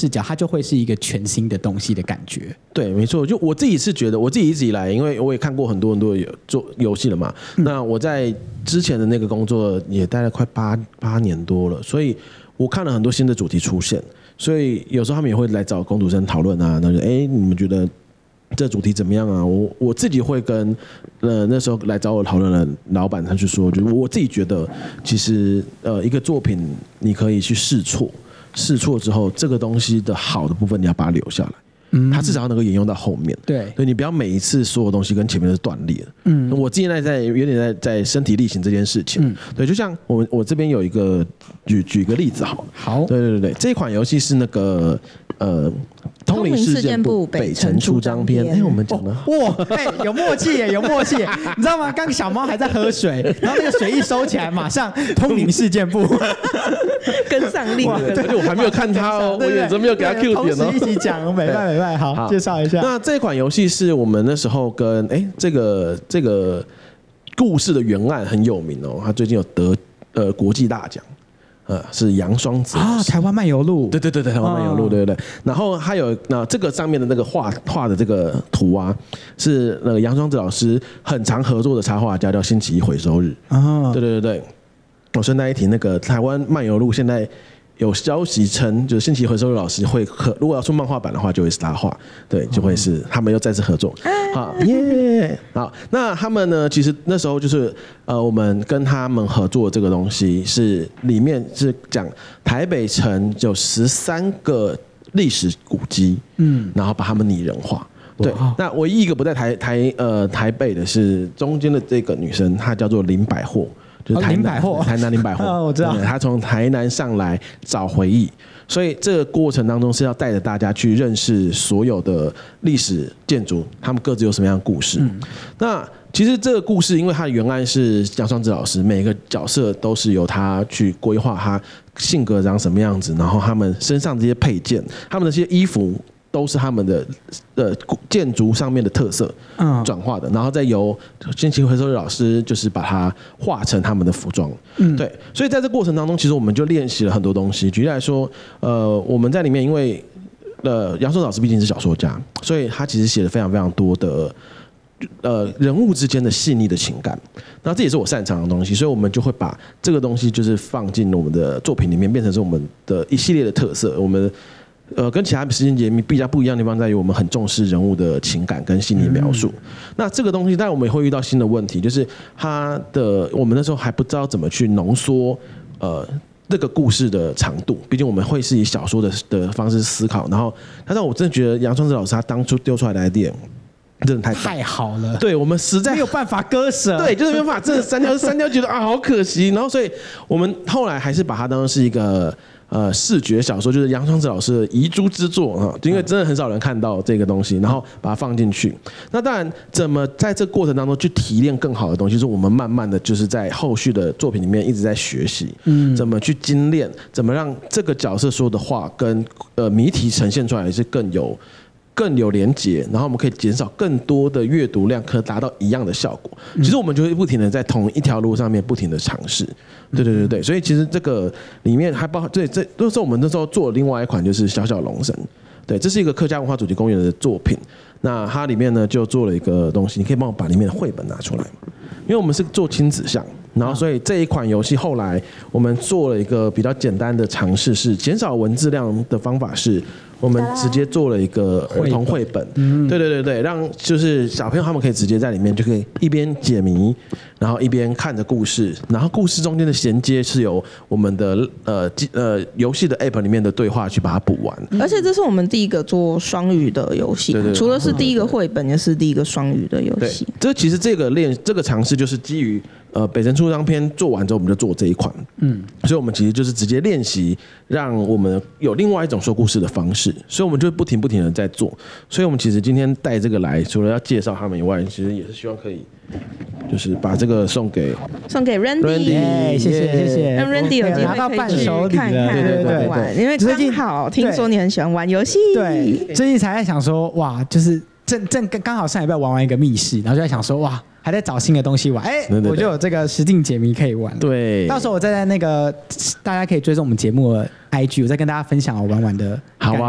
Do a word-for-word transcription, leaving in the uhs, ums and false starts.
视角，它就会是一个全新的东西的感觉。 对，没错，就我自己是觉得，我自己一直以来，因为我也看过很多很多做游戏了嘛、嗯，那我在之前的那个工作也待了快八八年多了，所以我看了很多新的主题出现，所以有时候他们也会来找工读生讨论啊，那就哎，你们觉得这主题怎么样啊？我我自己会跟呃那时候来找我讨论的老板他去说，就是我自己觉得，其实呃一个作品你可以去试错，试错之后，这个东西的好的部分你要把它留下来。它至少能够沿用到后面， 对， 所以你不要每一次所有东西跟前面都是断裂的。嗯，我现在在有点在在身体力行这件事情，嗯，对，就像我们我这边有一个举举个例子好了， 好， 对对对对，这一款游戏是那个呃。通灵事件簿北辰出张篇，哎，我们讲的哇，哎，有默契耶，有默契耶，你知道吗？刚小猫还在喝水，然后那个水一收起来，马上通灵事件簿跟上令， 而且我还没有看它哦，我眼睛没有给它 Q 点哦， 同时一起讲，美拜美拜，好，介绍一下。 那这款游戏是我们那时候跟哎这个这个故事的原案很有名哦，他最近有得呃国际大奖。呃，是杨双子啊，台湾漫游录， 对对对对，台湾漫游录，对对对。然后还有那这个上面的那个画画的这个图啊，是那个杨双子老师很常合作的插画家，叫星期一回收日啊，对对对对。我顺带一提，那个台湾漫游录现在有消息称，就是星期一回收日老师会合，如果要出漫画版的话，就会是他画，对，就会是他们又再次合作。好耶！好，那他们呢？其实那时候就是呃，我们跟他们合作这个东西是里面是讲台北城有十三个历史古迹，嗯，然后把他们拟人化。对，那唯一一个不在台台呃台北的是中间的这个女生，她叫做林百货。就是台南，哦、台南林百货、 哦，我知道。 他从台南上来找回忆，所以这个过程当中是要带着大家去认识所有的历史建筑，他们各自有什么样的故事。嗯、那其实这个故事，因为它的原案是杨双子老师，每个角色都是由他去规划，他性格长什么样子，然后他们身上这些配件，他们的这些衣服。都是他们的呃建筑上面的特色转化的，然后再由星期一回收日老师就是把它画成他们的服装。嗯，对，所以在这过程当中，其实我们就练习了很多东西。举例来说，呃，我们在里面因为呃杨双子老师毕竟是小说家，所以他其实写了非常非常多的呃人物之间的细腻的情感，那这也是我擅长的东西，所以我们就会把这个东西就是放进我们的作品里面，变成是我们的一系列的特色。我们呃，跟其他时间节目比较不一样的地方在于，我们很重视人物的情感跟细腻描述。嗯、那这个东西，当然我们也会遇到新的问题，就是它的我们那时候还不知道怎么去浓缩呃这个故事的长度。毕竟我们会是以小说的的方式思考，然后，但是我真的觉得杨双子老师他当初丢出来的 idea 真的太太好了， 对我们实在没有办法割舍， 对，就是没有办法，真的删掉删掉，觉得啊好可惜。然后，所以我们后来还是把它当成是一个。呃，视觉小说就是杨双子老师的遗珠之作哈，因为真的很少人看到这个东西，然后把它放进去。那当然，怎么在这个过程当中去提炼更好的东西，是我们慢慢的就是在后续的作品里面一直在学习，嗯，怎么去精炼，怎么让这个角色说的话跟呃谜题呈现出来是更有。更有连结，然后我们可以减少更多的阅读量，可达到一样的效果。其实我们就会不停的在同一条路上面不停的尝试，对对对对。所以其实这个里面还包含，对，这都是我们那时候做的另外一款，就是小小龙神。对，这是一个客家文化主题公园的作品。那它里面呢就做了一个东西，你可以帮我把里面的绘本拿出来吗？因为我们是做亲子向，然后所以这一款游戏后来我们做了一个比较简单的尝试，是减少文字量的方法是。我们直接做了一个儿童绘本，嗯，对对对对，让就是小朋友他们可以直接在里面就可以一边解谜，然后一边看着故事，然后故事中间的衔接是由我们的呃呃游戏的 app 里面的对话去把它补完。 而且这是我们第一个做双语的游戏，除了是第一个绘本，也是第一个双语的游戏。 这其实这个练这个尝试就是基于呃北辰出张篇做完之后，我们就做这一款，嗯，所以我们其实就是直接练习，让我们有另外一种说故事的方式。所以我们就不停不停的在做，所以我们其实今天带这个来，除了要介绍他们以外，其实也是希望可以，就是把这个送给送给 Randy， 谢谢谢谢， 让 Randy 有机会可以去看看对对对玩，因为刚好听说你很喜欢玩游戏， 对，最近才在想说，哇，就是正正刚好上礼拜玩完一个密室，然后就在想说，哇。还在找新的东西玩，哎、欸，我就有这个实境解谜可以玩。 对， 到时候我再在那个大家可以追踪我们节目的 I G， 我再跟大家分享我玩玩的。 好啊。